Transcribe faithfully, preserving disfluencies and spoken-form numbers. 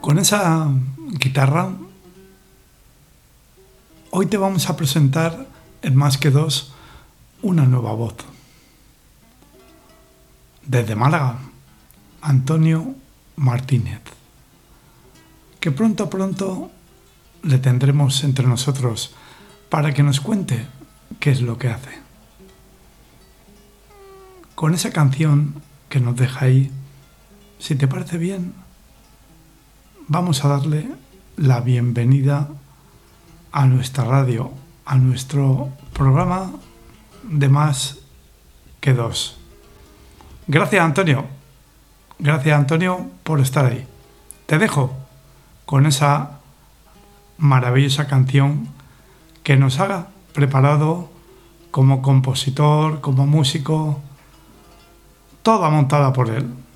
Con esa guitarra, hoy te vamos a presentar en Más que Dos una nueva voz. Desde Málaga, Antonio Martínez, que pronto a pronto le tendremos entre nosotros para que nos cuente qué es lo que hace. Con esa canción que nos deja ahí, si te parece bien, vamos a darle la bienvenida a nuestra radio, a nuestro programa de Más que Dos. Gracias, Antonio. Gracias, Antonio, por estar ahí. Te dejo con esa maravillosa canción que nos ha preparado como compositor, como músico, toda montada por él.